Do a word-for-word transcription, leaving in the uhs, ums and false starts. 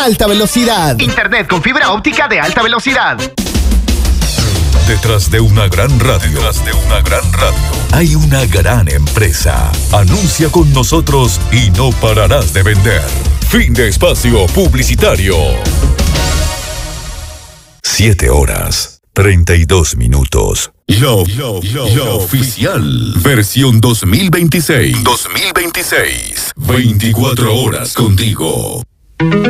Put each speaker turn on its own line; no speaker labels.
alta velocidad.
Internet con fibra óptica de alta velocidad.
Detrás de una gran radio, detrás de una gran radio, hay una gran empresa. Anuncia con nosotros y no pararás de vender. Fin de espacio publicitario. Siete horas, treinta y dos minutos. Lo, lo, lo, lo oficial. Versión dos mil veintiséis. dos mil veintiséis. veinticuatro horas contigo.